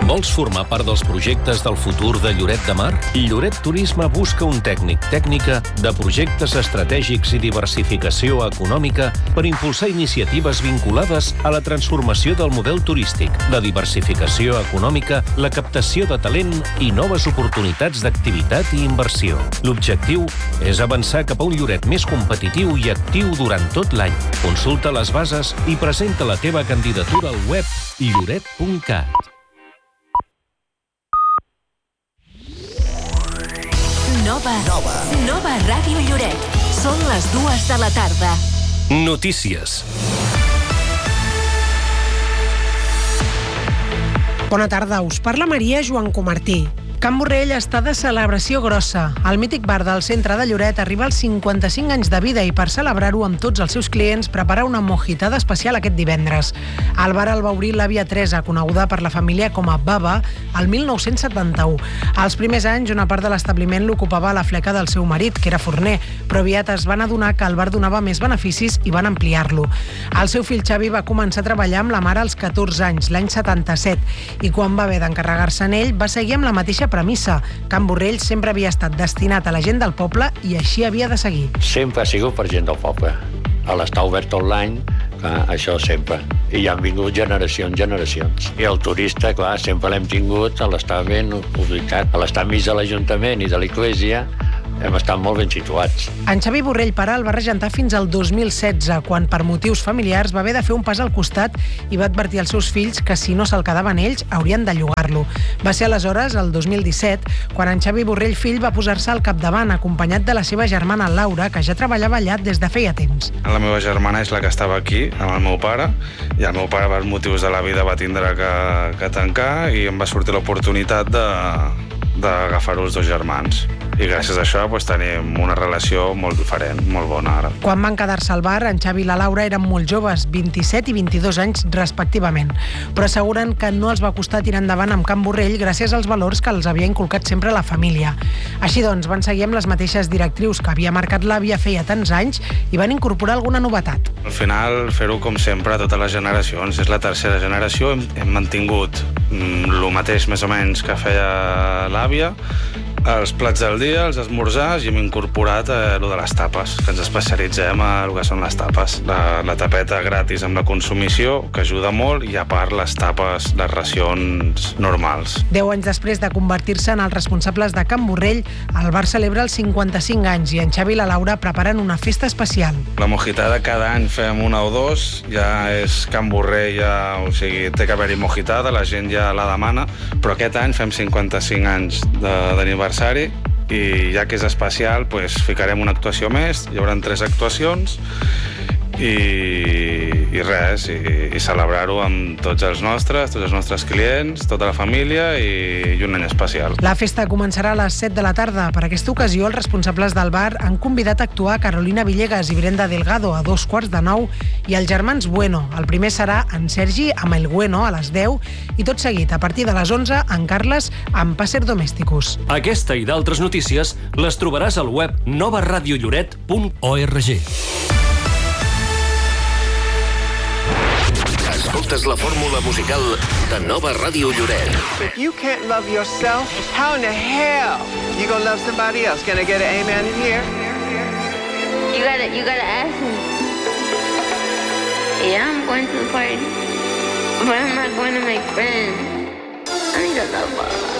Vols formar part dels projectes del futur de Lloret de Mar? Lloret Turisme busca un tècnica de projectes estratègics i diversificació econòmica per impulsar iniciatives vinculades a la transformació del model turístic, la diversificació econòmica, la captació de talent i noves oportunitats d'activitat i inversió. L'objectiu és avançar cap a un Lloret més competitiu i actiu durant tot l'any. Consulta les bases i presenta la teva candidatura al web lloret.cat. Nova Ràdio Lloret. Són les 2 de la tarda. Notícies. Bona tarda, us parla Maria Joan Comartí. Can Borrell està de celebració grossa. El mític bar del centre de Lloret arriba als 55 anys de vida i per celebrar-ho amb tots els seus clients prepara una mojitada especial aquest divendres. El bar el va obrir l'àvia Teresa, coneguda per la família com a Baba, el 1971. Als primers anys, una part de l'establiment l'ocupava la fleca del seu marit, que era forner, però aviat es van adonar que el bar donava més beneficis i van ampliar-lo. El seu fill Xavi va començar a treballar amb la mare als 14 anys, l'any 77, i quan va haver d'encarregar-se en ell, va seguir amb la mateixa premissa. Can Borrell sempre havia estat destinat a la gent del poble i així havia de seguir. Sempre ha sigut per gent del poble. A l'estar obert tot l'any, això sempre. I ja han vingut generacions. I el turista, clar, sempre l'hem tingut a l'estar ben ubicat. A l'estar mig de l'Ajuntament i de l'Església, hem estat molt ben situats. En Xavi Borrell, però, el va regentar fins al 2016, quan per motius familiars va haver de fer un pas al costat i va advertir als seus fills que si no se'l quedaven ells haurien de llogar-lo. Va ser aleshores, el 2017, quan en Xavi Borrell fill va posar-se al capdavant, acompanyat de la seva germana Laura, que ja treballava allà des de feia temps. La meva germana és la que estava aquí, amb el meu pare, i el meu pare, per motius de la vida, va tindre que tancar i em va sortir l'oportunitat d'agafar-ho els dos germans. I gràcies a això tenim una relació molt diferent, molt bona ara. Quan van quedar-se al bar, en Xavi i la Laura eren molt joves, 27 i 22 anys respectivament, però asseguren que no els va costar tirar endavant amb Can Borrell gràcies als valors que els havia inculcat sempre la família. Així doncs, van seguir amb les mateixes directrius que havia marcat l'àvia feia tants anys i van incorporar alguna novetat. Al final, fer-ho com sempre a totes les generacions. És la tercera generació, hem mantingut el mateix més o menys que feia l'àvia, els plats del dia, els esmorzars, i hem incorporat lo de les tapes, que ens especialitzem a el que són les tapes. La tapeta gratis amb la consumició, que ajuda molt, i a part les tapes, les racions normals. 10 anys després de convertir-se en els responsables de Can Borrell, el bar celebra els 55 anys i en Xavi i la Laura preparen una festa especial. La mojitada cada any fem una o dos, ja és Can Borrell, o sigui, té que haver-hi mojitada, la gent ja la demana, però aquest any fem 55 anys d'aniversari i ja que és especial, ficarem una actuació més, hi haurà 3 actuacions i res, i celebrar-ho amb tots els nostres clients, tota la família i un any especial. La festa començarà a les 7 de la tarda. Per aquesta ocasió, els responsables del bar han convidat a actuar Carolina Villegas i Brenda Delgado a 8:45 i els germans Bueno. El primer serà en Sergi amb el Bueno a les 10 i tot seguit, a partir de les 11, en Carles amb Passer Domesticus. Aquesta i d'altres notícies les trobaràs al web novaradiolloret.org. Escoltes la fórmula musical de Nova Ràdio Lloret. If you can't love yourself, how in the hell you gonna love somebody else? Can I get an amen in here? You gotta ask him. Yeah, I'm going to the party, but I'm not going to make friends. I need a lover.